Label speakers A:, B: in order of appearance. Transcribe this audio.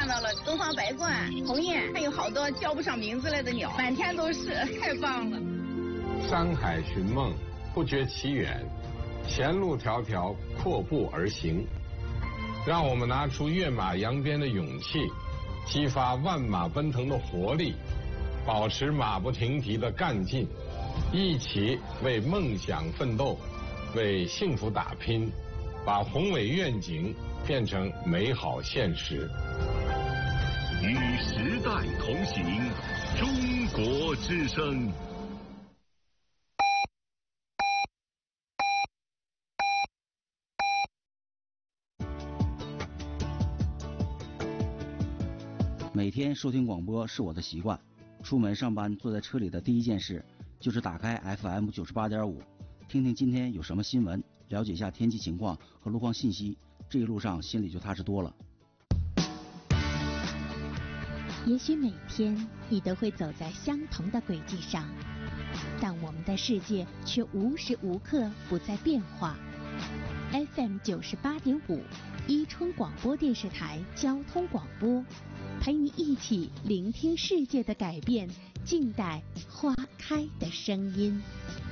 A: 到了东方白鹳、鸿雁，还有好多叫不上名字来的鸟，满天都是，太棒了。
B: 山海寻梦，不觉其远，前路迢迢，阔步而行。让我们拿出跃马扬鞭的勇气，激发万马奔腾的活力，保持马不停蹄的干劲，一起为梦想奋斗，为幸福打拼，把宏伟愿景变成美好现实。
C: 与时代同行，中国之声。
D: 每天收听广播是我的习惯，出门上班坐在车里的第一件事就是打开 FM 98.5，听听今天有什么新闻，了解一下天气情况和路况信息，这一路上心里就踏实多了。
E: 也许每天你都会走在相同的轨迹上，但我们的世界却无时无刻不在变化。FM 98.5，伊春广播电视台交通广播，陪你一起聆听世界的改变，静待花开的声音。